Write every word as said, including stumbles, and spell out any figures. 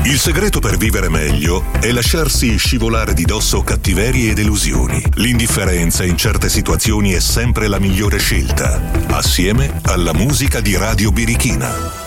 Il segreto per vivere meglio è lasciarsi scivolare di dosso cattiverie e delusioni. L'indifferenza in certe situazioni è sempre la migliore scelta, assieme alla musica di Radio Birichina.